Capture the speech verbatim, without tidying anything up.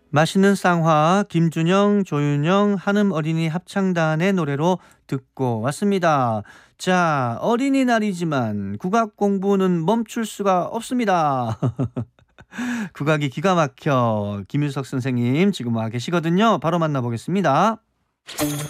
맛있는 쌍화 김준영, 조윤영, 한음 어린이 합창단의 노래로 듣고 왔습니다. 자, 어린이날이지만 국악 공부는 멈출 수가 없습니다. 국악이 기가 막혀 김유석 선생님 지금 와 계시거든요. 바로 만나보겠습니다.